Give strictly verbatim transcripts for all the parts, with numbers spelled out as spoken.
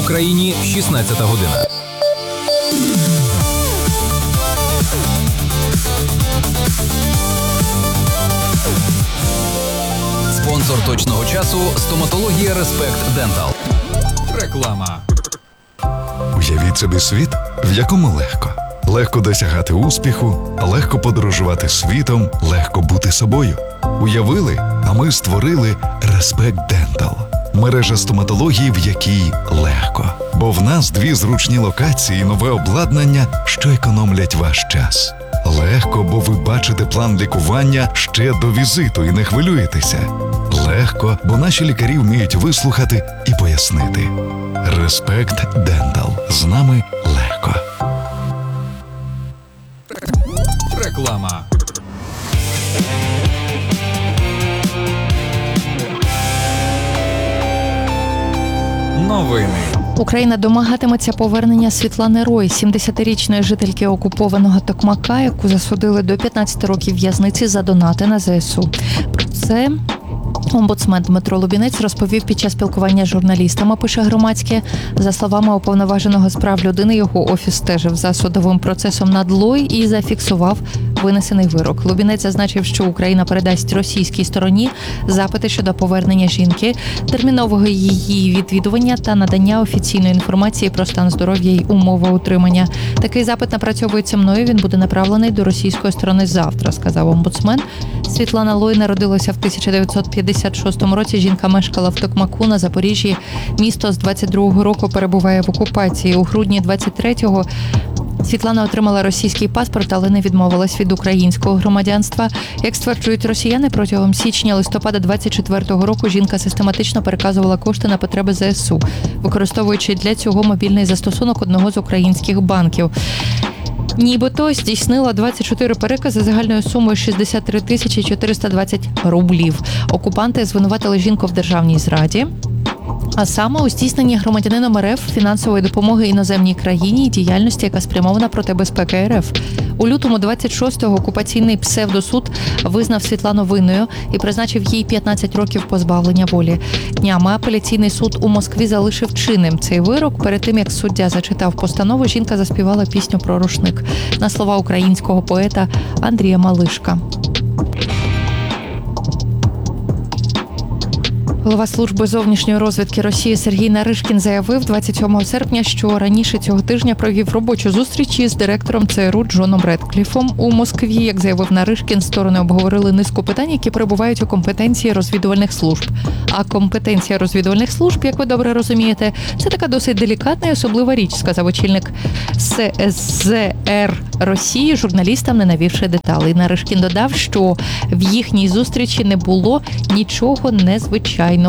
Україні шістнадцята година. Спонсор точного часу – стоматологія Респект Дентал. Реклама. Уявіть собі світ, в якому легко. Легко досягати успіху, легко подорожувати світом, легко бути собою. Уявили, а ми створили Респект Дентал. Мережа стоматології, в якій легко. Бо в нас дві зручні локації і нове обладнання, що економлять ваш час. Легко, бо ви бачите план лікування ще до візиту і не хвилюєтеся. Легко, бо наші лікарі вміють вислухати і пояснити. Респект Дентал. З нами легко. Реклама. Новини. Україна домагатиметься повернення Світлани Рой, сімдесятирічної жительки окупованого Токмака, яку засудили до п'ятнадцяти років в'язниці за донати на зе ес у. Про це омбудсмен Дмитро Лубінець розповів під час спілкування з журналістами, пише Громадське. За словами уповноваженого з прав людини, його офіс стежив за судовим процесом над Лой і зафіксував винесений вирок. Лубінець зазначив, що Україна передасть російській стороні запити щодо повернення жінки, термінового її відвідування та надання офіційної інформації про стан здоров'я й умови утримання. Такий запит напрацьовується мною, він буде направлений до російської сторони завтра, сказав омбудсмен. Світлана Лой народилася в тисяча дев'ятсот п'ятдесят шостому році. Жінка мешкала в Токмаку на Запоріжжі. Місто з двадцять другого року перебуває в окупації. У грудні двадцять третього Світлана отримала російський паспорт, але не відмовилась від українського громадянства. Як стверджують росіяни, протягом січня-листопада двадцять четвертого року жінка систематично переказувала кошти на потреби зе ес у, використовуючи для цього мобільний застосунок одного з українських банків. Нібито здійснила двадцять чотири перекази загальною сумою шістдесят три тисячі чотириста двадцять рублів. Окупанти звинуватили жінку в державній зраді, а саме у здійсненні громадянином РФ фінансової допомоги іноземній країні і діяльності, яка спрямована проти безпеки РФ. У лютому двадцять шостого окупаційний псевдосуд визнав Світлану винною і призначив їй п'ятнадцять років позбавлення волі. Днями апеляційний суд у Москві залишив чинним цей вирок. Перед тим, як суддя зачитав постанову, жінка заспівала пісню про рушник на слова українського поета Андрія Малишка. Голова служби зовнішньої розвідки Росії Сергій Наришкін заявив двадцять сьомого серпня, що раніше цього тижня провів робочу зустріч із директором це ер у Джоном Редкліфом у Москві. Як заявив Наришкін, сторони обговорили низку питань, які перебувають у компетенції розвідувальних служб. А компетенція розвідувальних служб, як ви добре розумієте, це така досить делікатна і особлива річ, сказав очільник ес ес зе ер Росії, журналістам не навівши деталей. Наришкін додав, що в їхній зустрічі не було нічого незвичайного.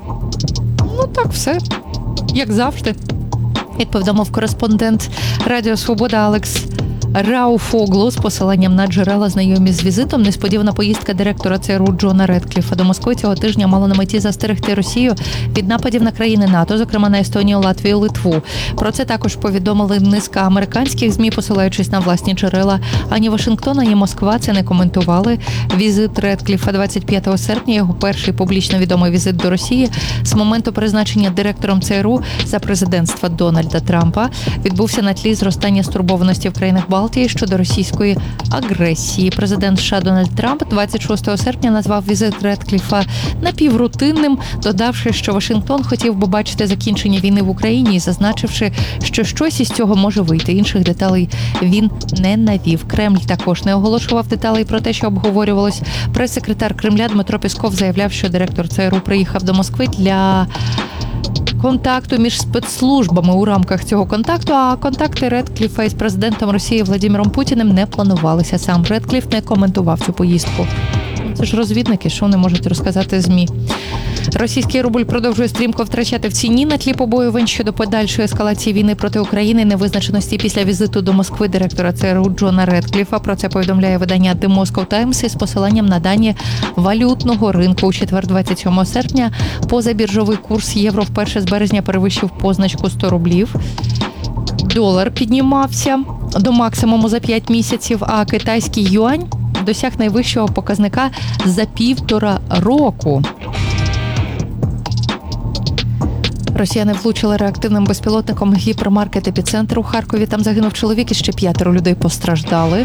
Ну так, все, як завжди. Як повідомив кореспондент Радіо Свобода Алекс Рауфоглу з посиланням на джерела, знайомі з візитом, несподівана поїздка директора це ер у Джона Редкліфа до Москви цього тижня мала на меті застерегти Росію від нападів на країни НАТО, зокрема на Естонію, Латвію, Литву. Про це також повідомили низка американських ЗМІ, посилаючись на власні джерела. Ані Вашингтон, ані Москва це не коментували. Візит Редкліфа двадцять п'ятого серпня, його перший публічно відомий візит до Росії з моменту призначення директором це ер у за президентства Дональда Трампа, відбувся на тлі зростання стурбованості в країнах Балтії щодо російської агресії. Президент США Дональд Трамп двадцять шостого серпня назвав візит Редкліфа напіврутинним, додавши, що Вашингтон хотів би бачити закінчення війни в Україні і зазначивши, що щось із цього може вийти. Інших деталей він не навів. Кремль також не оголошував деталей про те, що обговорювалось. Прес-секретар Кремля Дмитро Пєсков заявляв, що директор це ер у приїхав до Москви для контакту між спецслужбами. У рамках цього контакту, а контакти Редкліфа із президентом Росії Владимиром Путіним не планувалися. Сам Редкліф не коментував цю поїздку. Це ж розвідники, що вони можуть розказати ЗМІ. Російський рубль продовжує стрімко втрачати в ціні на тлі побоювань щодо подальшої ескалації війни проти України, невизначеності після візиту до Москви директора це ер у Джона Редкліфа. Про це повідомляє видання The Moscow Times із посиланням на дані валютного ринку. У четвер, двадцять сьомого серпня, позабіржовий курс євро вперше з березня перевищив позначку сто рублів. Долар піднімався до максимуму за п'ять місяців, а китайський юань досяг найвищого показника за півтора року. Росіяни влучили реактивним безпілотником в гіпермаркет «Епіцентр» у Харкові. Там загинув чоловік і ще п'ятеро людей постраждали.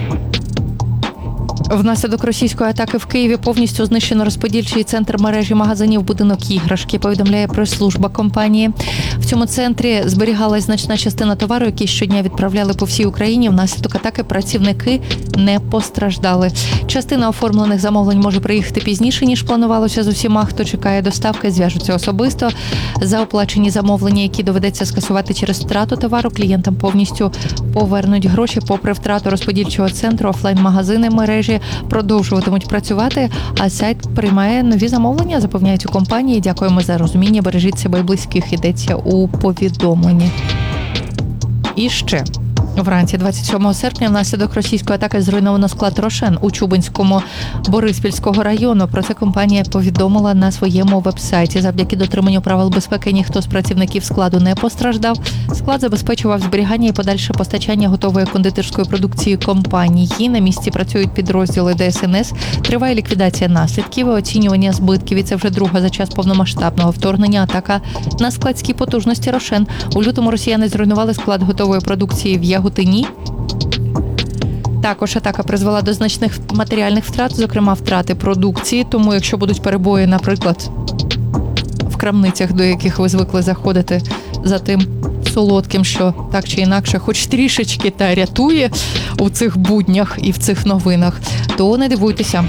Внаслідок російської атаки в Києві повністю знищено розподільчий центр мережі магазинів «Будинок іграшки», повідомляє прес-служба компанії. В цьому центрі зберігалась значна частина товару, який щодня відправляли по всій Україні. Внаслідок атаки працівники не постраждали. Частина оформлених замовлень може приїхати пізніше, ніж планувалося. З усіма, хто чекає доставки, зв'яжуться особисто. За оплачені замовлення, які доведеться скасувати через втрату товару, клієнтам повністю повернуть гроші. Попри втрату розподільчого центру, офлайн-магазини мережі продовжуватимуть працювати, а сайт приймає нові замовлення, запевняють у компанії. Дякуємо за розуміння, бережіть себе і близьких, йдеться у повідомленні. І ще. Вранці двадцять сьомого серпня внаслідок російської атаки зруйновано склад «Рошен» у Чубинському Бориспільського району. Про це компанія повідомила на своєму веб-сайті. Завдяки дотриманню правил безпеки ніхто з працівників складу не постраждав. Склад забезпечував зберігання і подальше постачання готової кондитерської продукції компанії. На місці працюють підрозділи Де Ес Ен Ес. Триває ліквідація наслідків і оцінювання збитків. І це вже друга за час повномасштабного вторгнення атака на складські потужності «Рошен». У лютому росіяни зруйнували склад готової продукції в Яготині. Також атака призвела до значних матеріальних втрат, зокрема втрати продукції. Тому якщо будуть перебої, наприклад, в крамницях, до яких ви звикли заходити за тим солодким, що так чи інакше хоч трішечки та рятує у цих буднях і в цих новинах, то не дивуйтеся.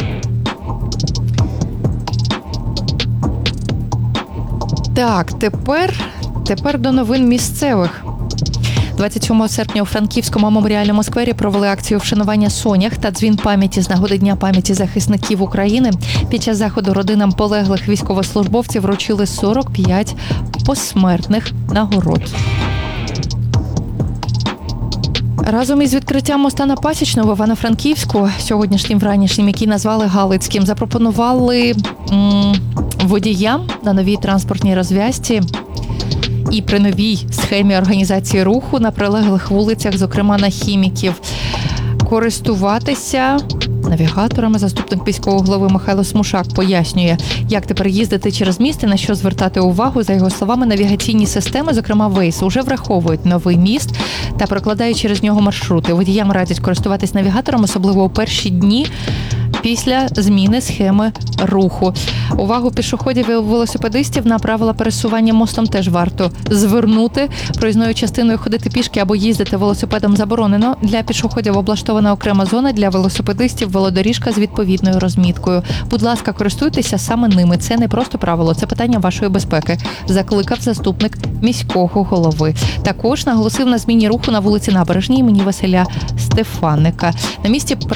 Так, тепер, тепер до новин місцевих. двадцять сьомого серпня у Франківському меморіальному сквері провели акцію вшанування сонях та дзвін пам'яті з нагоди Дня пам'яті захисників України. Під час заходу родинам полеглих військовослужбовців вручили сорок п'ять посмертних нагород. Разом із відкриттям моста на Пасічну в Івано-Франківську, сьогоднішнім вранішнім, який назвали Галицьким, запропонували м- водіям на новій транспортній розв'язці і при новій схемі організації руху на прилеглих вулицях, зокрема на Хіміків, користуватися навігаторами. Заступник міського голови Михайло Смушак пояснює, як тепер їздити через міст і на що звертати увагу. За його словами, навігаційні системи, зокрема Waze, уже враховують новий міст та прокладають через нього маршрути. Водіям радять користуватись навігатором, особливо у перші дні після зміни схеми руху. Увагу пішоходів і велосипедистів на правила пересування мостом теж варто звернути. Проїзною частиною ходити пішки або їздити велосипедом заборонено. Для пішоходів облаштована окрема зона, для велосипедистів велодоріжка з відповідною розміткою. Будь ласка, користуйтеся саме ними. Це не просто правило, це питання вашої безпеки, закликав заступник міського голови. Також наголосив на зміні руху на вулиці Набережній імені Василя Стефаника. На місці